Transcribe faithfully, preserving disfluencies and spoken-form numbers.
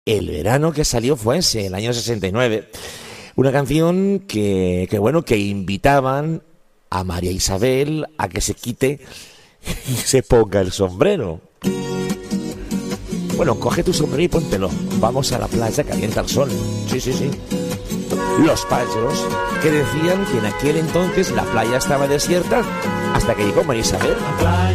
el verano que salió fue ese, el año sesenta y nueve. Una canción que, que bueno, que invitaban a María Isabel a que se quite y se ponga el sombrero. Bueno, coge tu sombrero y póntelo. Vamos a la playa, calienta el sol. Sí, sí, sí. Los pájaros que decían que en aquel entonces la playa estaba desierta hasta que llegó María Isabel.